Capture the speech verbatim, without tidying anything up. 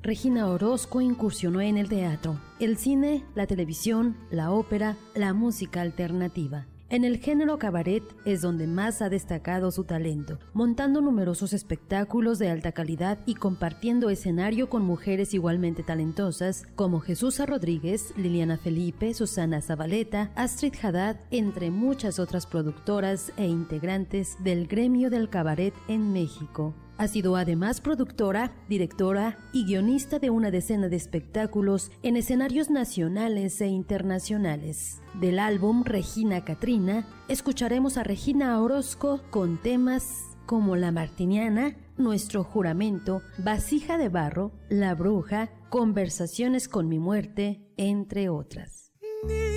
Regina Orozco incursionó en el teatro, el cine, la televisión, la ópera, la música alternativa. En el género cabaret es donde más ha destacado su talento, montando numerosos espectáculos de alta calidad y compartiendo escenario con mujeres igualmente talentosas como Jesús Rodríguez, Liliana Felipe, Susana Zabaleta, Astrid Haddad, entre muchas otras productoras e integrantes del gremio del cabaret en México. Ha sido además productora, directora y guionista de una decena de espectáculos en escenarios nacionales e internacionales. Del álbum Regina Catrina, escucharemos a Regina Orozco con temas como La Martiniana, Nuestro Juramento, Vasija de Barro, La Bruja, Conversaciones con mi muerte, entre otras.